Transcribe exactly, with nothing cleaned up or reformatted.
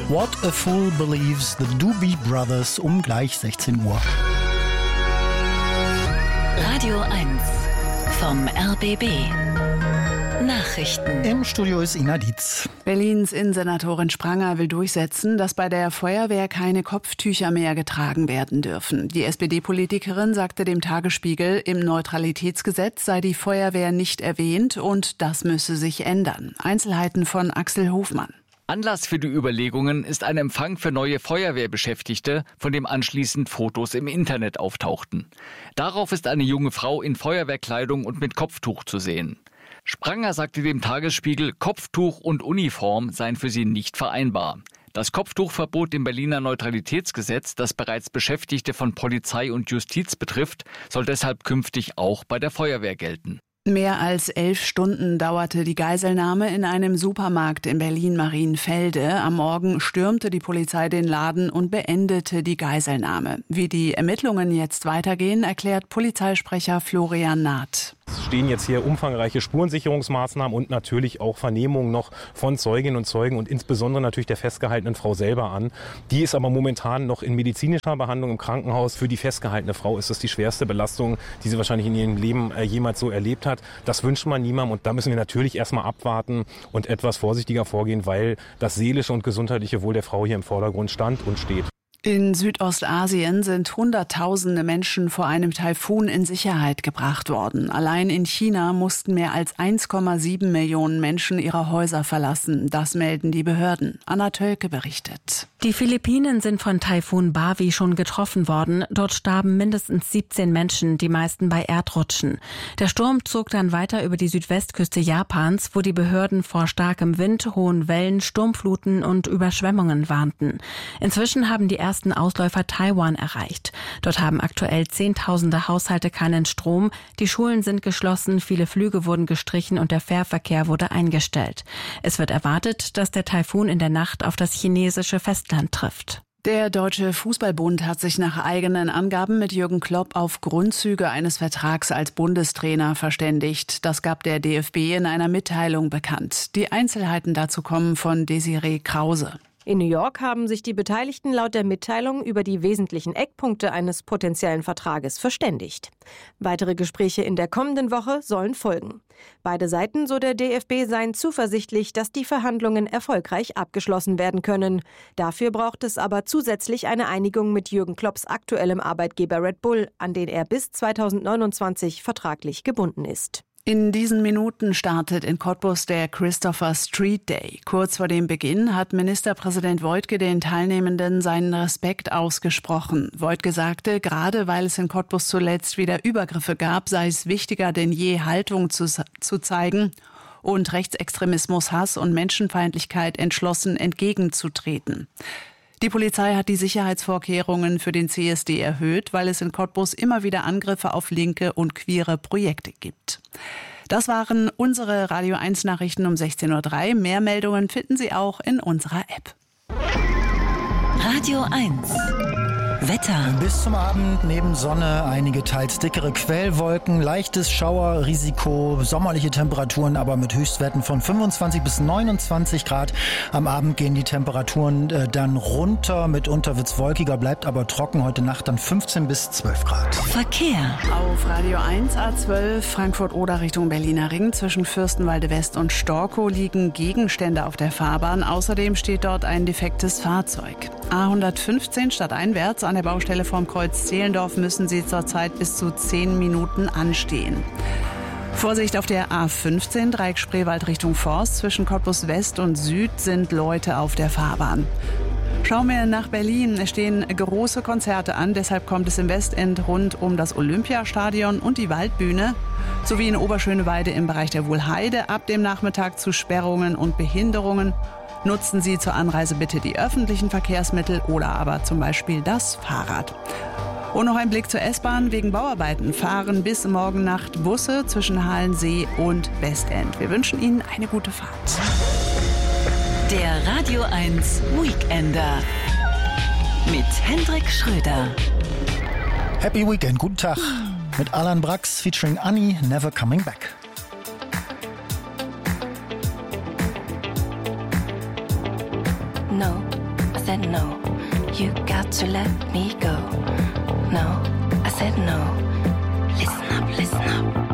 What a Fool Believes, The Doobie Brothers um gleich sechzehn Uhr. Radio eins vom R B B. Nachrichten. Im Studio ist Ina Dietz. Berlins Innensenatorin Spranger will durchsetzen, dass bei der Feuerwehr keine Kopftücher mehr getragen werden dürfen. Die S P D-Politikerin sagte dem Tagesspiegel, im Neutralitätsgesetz sei die Feuerwehr nicht erwähnt und das müsse sich ändern. Einzelheiten von Axel Hofmann. Anlass für die Überlegungen ist ein Empfang für neue Feuerwehrbeschäftigte, von dem anschließend Fotos im Internet auftauchten. Darauf ist eine junge Frau in Feuerwehrkleidung und mit Kopftuch zu sehen. Spranger sagte dem Tagesspiegel, Kopftuch und Uniform seien für sie nicht vereinbar. Das Kopftuchverbot im Berliner Neutralitätsgesetz, das bereits Beschäftigte von Polizei und Justiz betrifft, soll deshalb künftig auch bei der Feuerwehr gelten. Mehr als elf Stunden dauerte die Geiselnahme in einem Supermarkt in Berlin-Marienfelde. Am Morgen stürmte die Polizei den Laden und beendete die Geiselnahme. Wie die Ermittlungen jetzt weitergehen, erklärt Polizeisprecher Florian Naht. Es stehen jetzt hier umfangreiche Spurensicherungsmaßnahmen und natürlich auch Vernehmungen noch von Zeuginnen und Zeugen und insbesondere natürlich der festgehaltenen Frau selber an. Die ist aber momentan noch in medizinischer Behandlung im Krankenhaus. Für die festgehaltene Frau ist das die schwerste Belastung, die sie wahrscheinlich in ihrem Leben äh, jemals so erlebt hat. Das wünscht man niemandem und da müssen wir natürlich erstmal abwarten und etwas vorsichtiger vorgehen, weil das seelische und gesundheitliche Wohl der Frau hier im Vordergrund stand und steht. In Südostasien sind Hunderttausende Menschen vor einem Taifun in Sicherheit gebracht worden. Allein in China mussten mehr als eins Komma sieben Millionen Menschen ihre Häuser verlassen. Das melden die Behörden. Anna Tölke berichtet. Die Philippinen sind von Taifun Bavi schon getroffen worden. Dort starben mindestens siebzehn Menschen, die meisten bei Erdrutschen. Der Sturm zog dann weiter über die Südwestküste Japans, wo die Behörden vor starkem Wind, hohen Wellen, Sturmfluten und Überschwemmungen warnten. Inzwischen haben die ersten Ausläufer Taiwan erreicht. Dort haben aktuell Zehntausende Haushalte keinen Strom, die Schulen sind geschlossen, viele Flüge wurden gestrichen und der Fährverkehr wurde eingestellt. Es wird erwartet, dass der Taifun in der Nacht auf das chinesische Festland trifft. Der Deutsche Fußballbund hat sich nach eigenen Angaben mit Jürgen Klopp auf Grundzüge eines Vertrags als Bundestrainer verständigt. Das gab der D F B in einer Mitteilung bekannt. Die Einzelheiten dazu kommen von Desiree Krause. In New York haben sich die Beteiligten laut der Mitteilung über die wesentlichen Eckpunkte eines potenziellen Vertrages verständigt. Weitere Gespräche in der kommenden Woche sollen folgen. Beide Seiten, so der D F B, seien zuversichtlich, dass die Verhandlungen erfolgreich abgeschlossen werden können. Dafür braucht es aber zusätzlich eine Einigung mit Jürgen Klopps aktuellem Arbeitgeber Red Bull, an den er bis zweitausendneunundzwanzig vertraglich gebunden ist. In diesen Minuten startet in Cottbus der Christopher Street Day. Kurz vor dem Beginn hat Ministerpräsident Woidke den Teilnehmenden seinen Respekt ausgesprochen. Woidke sagte, gerade weil es in Cottbus zuletzt wieder Übergriffe gab, sei es wichtiger denn je, Haltung zu, zu zeigen und Rechtsextremismus, Hass und Menschenfeindlichkeit entschlossen entgegenzutreten. Die Polizei hat die Sicherheitsvorkehrungen für den C S D erhöht, weil es in Cottbus immer wieder Angriffe auf linke und queere Projekte gibt. Das waren unsere Radio eins Nachrichten um sechzehn Uhr drei. Mehr Meldungen finden Sie auch in unserer App. Radio eins. Wetter. Bis zum Abend neben Sonne einige teils dickere Quellwolken, leichtes Schauerrisiko, sommerliche Temperaturen, aber mit Höchstwerten von fünfundzwanzig bis neunundzwanzig Grad. Am Abend gehen die Temperaturen äh, dann runter, mitunter wird's wolkiger, bleibt aber trocken. Heute Nacht dann fünfzehn bis zwölf Grad. Verkehr. Auf Radio eins A zwölf Frankfurt-Oder Richtung Berliner Ring zwischen Fürstenwalde West und Storkow liegen Gegenstände auf der Fahrbahn. Außerdem steht dort ein defektes Fahrzeug. A hundertfünfzehn stadteinwärts an der Baustelle vorm Kreuz Zehlendorf müssen Sie zurzeit bis zu zehn Minuten anstehen. Vorsicht auf der A fünfzehn, Dreieck Spreewald Richtung Forst. Zwischen Cottbus West und Süd sind Leute auf der Fahrbahn. Schauen wir nach Berlin. Es stehen große Konzerte an. Deshalb kommt es im Westend rund um das Olympiastadion und die Waldbühne sowie in Oberschöneweide im Bereich der Wuhlheide ab dem Nachmittag zu Sperrungen und Behinderungen. Nutzen Sie zur Anreise bitte die öffentlichen Verkehrsmittel oder aber zum Beispiel das Fahrrad. Und noch ein Blick zur S-Bahn. Wegen Bauarbeiten fahren bis morgen Nacht Busse zwischen Halensee und Westend. Wir wünschen Ihnen eine gute Fahrt. Der Radio eins Weekender mit Hendrik Schröder. Happy Weekend, guten Tag. Mit Alan Brax featuring Annie, Never Coming Back. No, said no. You got to let me go. No, I said no. Listen up, listen up.